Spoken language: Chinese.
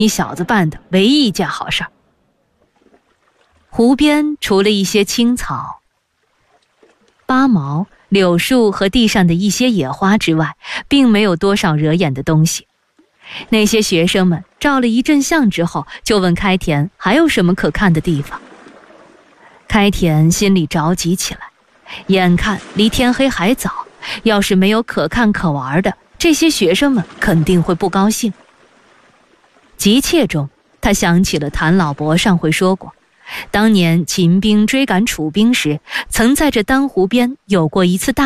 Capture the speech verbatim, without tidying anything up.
你小子办的唯一一件好事。湖边除了一些青草、八毛、柳树和地上的一些野花之外，并没有多少惹眼的东西。那些学生们照了一阵相之后，就问开田还有什么可看的地方。开田心里着急起来，眼看离天黑还早，要是没有可看可玩的，这些学生们肯定会不高兴。急切中，他想起了谭老伯上回说过，当年秦兵追赶楚兵时，曾在这丹湖边有过一次大